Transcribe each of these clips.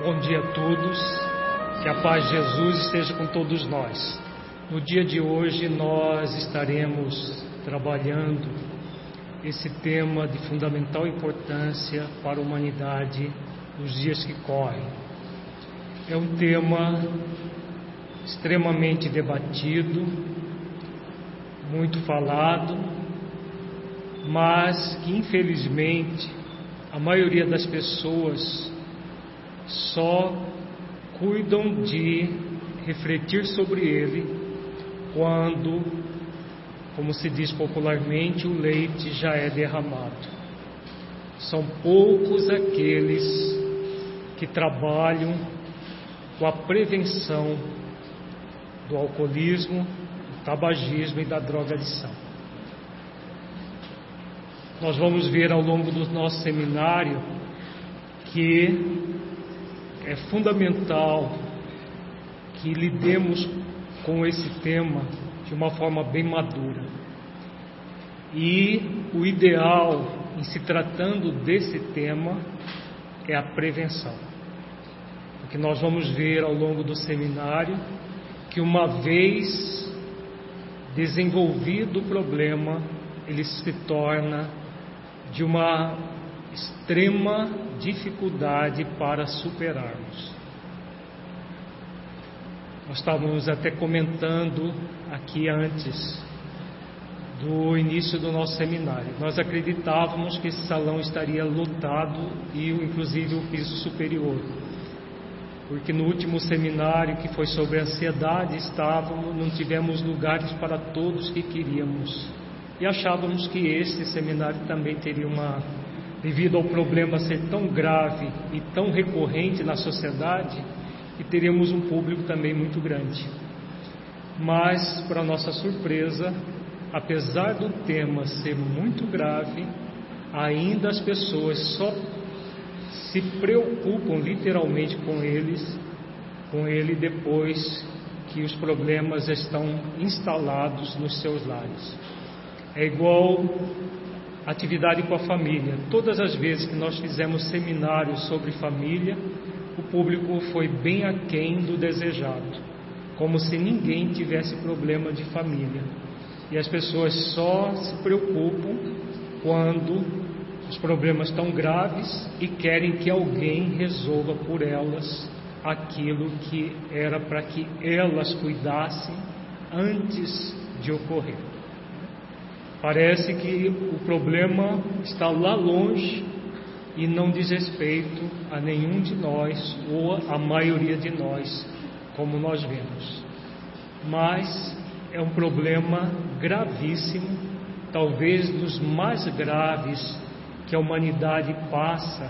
Bom dia a todos, que a paz de Jesus esteja com todos nós. No dia de hoje nós estaremos trabalhando esse tema de fundamental importância para a humanidade nos dias que correm. É um tema extremamente debatido, muito falado, mas que infelizmente a maioria das pessoas só cuidam de refletir sobre ele quando, como se diz popularmente, o leite já é derramado. São poucos aqueles que trabalham com a prevenção do alcoolismo, do tabagismo e da drogadição. Nós vamos ver ao longo do nosso seminário que é fundamental que lidemos com esse tema de uma forma bem madura. E o ideal em se tratando desse tema é a prevenção. Porque nós vamos ver ao longo do seminário que uma vez desenvolvido o problema, ele se torna de uma extrema dificuldade para superarmos. Nós estávamos até comentando aqui antes do início do nosso seminário. Nós acreditávamos que esse salão estaria lotado e inclusive o piso superior, porque no último seminário, que foi sobre ansiedade, não tivemos lugares para todos que queríamos, e achávamos que este seminário também teria devido ao problema ser tão grave e tão recorrente na sociedade, que teríamos um público também muito grande. Mas, para nossa surpresa, apesar do tema ser muito grave, ainda as pessoas só se preocupam literalmente com ele depois que os problemas estão instalados nos seus lares. É igual atividade com a família. Todas as vezes que nós fizemos seminários sobre família, o público foi bem aquém do desejado, como se ninguém tivesse problema de família. E as pessoas só se preocupam quando os problemas estão graves e querem que alguém resolva por elas aquilo que era para que elas cuidassem antes de ocorrer. Parece que o problema está lá longe e não diz respeito a nenhum de nós ou a maioria de nós, como nós vemos. Mas é um problema gravíssimo, talvez dos mais graves que a humanidade passa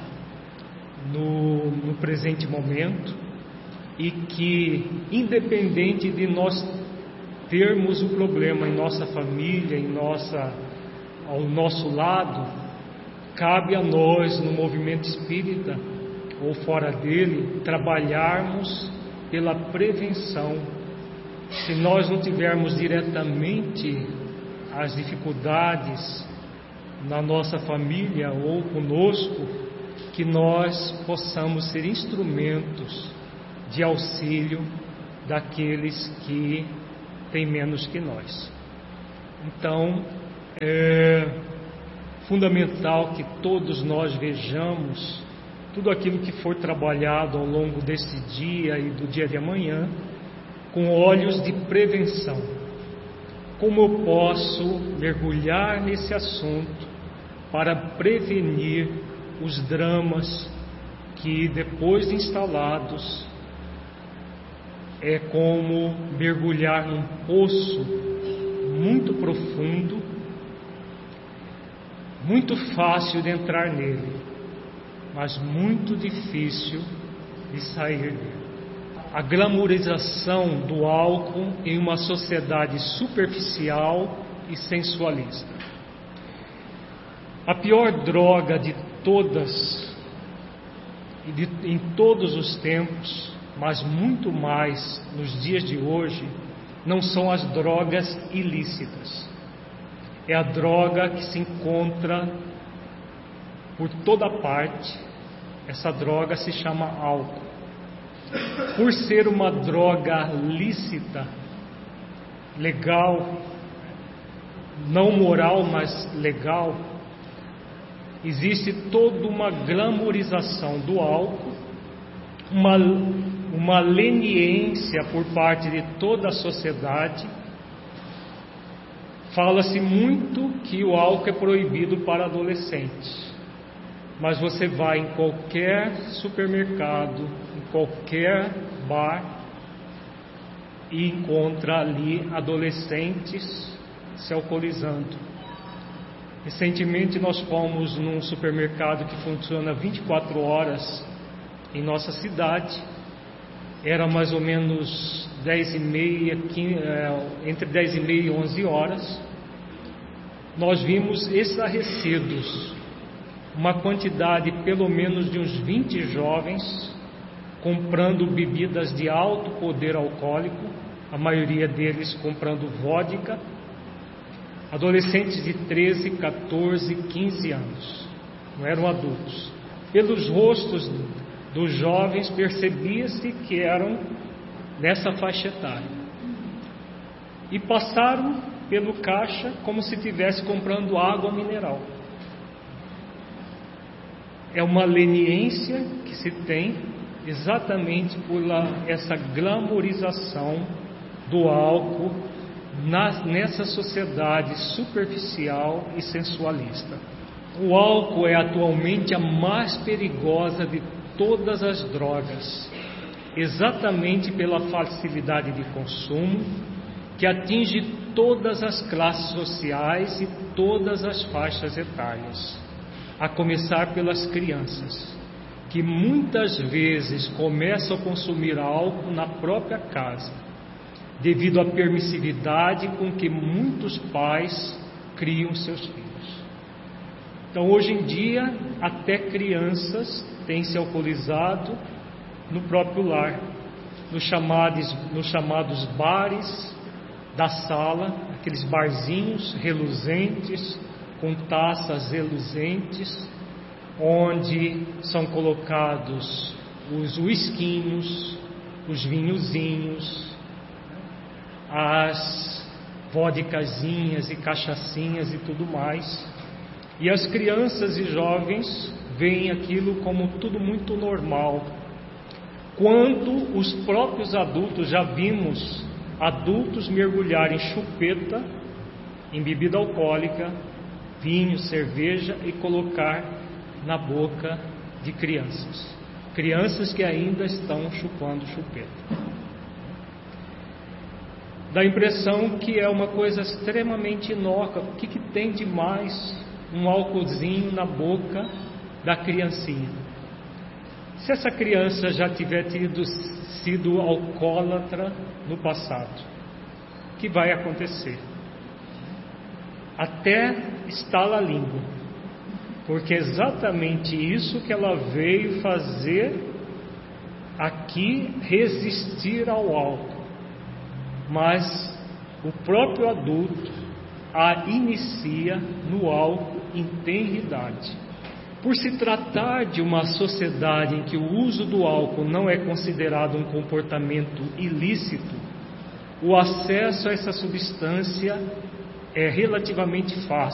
no presente momento, e que, independente de nós termos o problema em nossa família, ao nosso lado, cabe a nós, no movimento espírita ou fora dele, trabalharmos pela prevenção. Se nós não tivermos diretamente as dificuldades na nossa família ou conosco, que nós possamos ser instrumentos de auxílio daqueles que tem menos que nós. Então, é fundamental que todos nós vejamos tudo aquilo que for trabalhado ao longo desse dia e do dia de amanhã com olhos de prevenção. Como eu posso mergulhar nesse assunto para prevenir os dramas que, depois de instalados, é como mergulhar num poço muito profundo, muito fácil de entrar nele, mas muito difícil de sair dele. A glamourização do álcool em uma sociedade superficial e sensualista. A pior droga de todas, em todos os tempos, mas muito mais nos dias de hoje, não são as drogas ilícitas. É a droga que se encontra por toda parte. Essa droga se chama álcool. por ser uma droga lícita, legal, não moral, mas legal, existe toda uma glamorização do álcool, uma leniência por parte de toda a sociedade. Fala-se muito que o álcool é proibido para adolescentes, mas você vai em qualquer supermercado, em qualquer bar, e encontra ali adolescentes se alcoolizando. Recentemente nós fomos num supermercado que funciona 24 horas em nossa cidade. Era mais ou menos 10h30, entre 10h30 e 11 horas. Nós vimos estarrecidos uma quantidade pelo menos de uns 20 jovens comprando bebidas de alto poder alcoólico, a maioria deles comprando vodka, adolescentes de 13, 14, 15 anos, não eram adultos. Pelos rostos dos jovens percebia-se que eram nessa faixa etária, e passaram pelo caixa como se estivesse comprando água mineral. É uma leniência que se tem exatamente por essa glamorização do álcool nessa sociedade superficial e sensualista. O álcool é atualmente a mais perigosa de todas as drogas, exatamente pela facilidade de consumo, que atinge todas as classes sociais e todas as faixas etárias, a começar pelas crianças, que muitas vezes começam a consumir álcool na própria casa, devido à permissividade com que muitos pais criam seus filhos. Então, hoje em dia, até crianças têm se alcoolizado no próprio lar, nos chamados bares da sala, aqueles barzinhos reluzentes, com taças reluzentes, onde são colocados os uisquinhos, os vinhozinhos, as vodkazinhas e cachaçinhas e tudo mais. E as crianças e jovens veem aquilo como tudo muito normal, quando os próprios adultos, já vimos adultos mergulharem chupeta em bebida alcoólica, vinho, cerveja, e colocar na boca de crianças que ainda estão chupando chupeta. Dá a impressão que é uma coisa extremamente inócua. O que tem de mais um álcoolzinho na boca da criancinha? Se essa criança já tiver sido alcoólatra no passado, o que vai acontecer? Até estala a língua, porque é exatamente isso que ela veio fazer aqui, resistir ao álcool. Mas o próprio adulto a inicia no álcool em tenridade. Por se tratar de uma sociedade em que o uso do álcool não é considerado um comportamento ilícito, o acesso a essa substância é relativamente fácil.